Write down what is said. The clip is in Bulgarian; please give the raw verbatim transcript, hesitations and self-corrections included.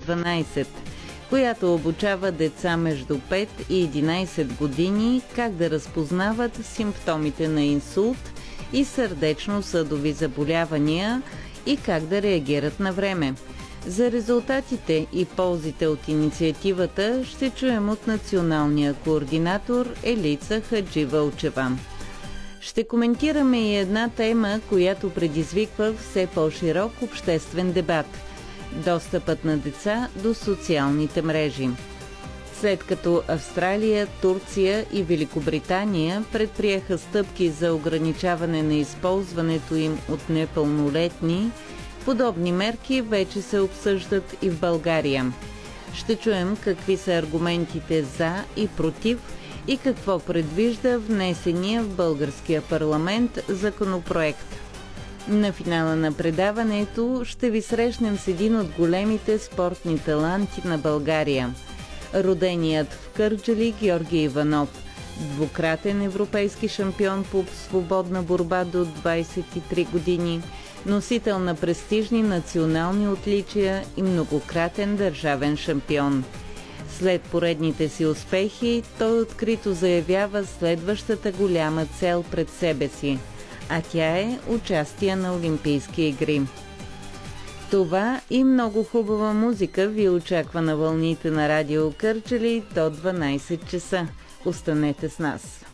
дванайсет, която обучава деца между пет и единайсет години как да разпознават симптомите на инсулт и сърдечно-съдови заболявания и как да реагират на време. За резултатите и ползите от инициативата ще чуем от националния координатор Елица Хадживълчева. Ще коментираме и една тема, която предизвиква все по-широк обществен дебат – достъпът на деца до социалните мрежи. След като Австралия, Турция и Великобритания предприеха стъпки за ограничаване на използването им от непълнолетни, подобни мерки вече се обсъждат и в България. Ще чуем какви са аргументите за и против и какво предвижда внесения в българския парламент законопроект. На финала на предаването ще ви срещнем с един от големите спортни таланти на България. Роденият в Кърджали Георги Иванов, двукратен европейски шампион по свободна борба до двайсет и три години, носител на престижни национални отличия и многократен държавен шампион. След поредните си успехи, той открито заявява следващата голяма цел пред себе си, а тя е участие на Олимпийски игри. Това и много хубава музика ви очаква на вълните на Радио Кърджали до дванайсет часа. Останете с нас!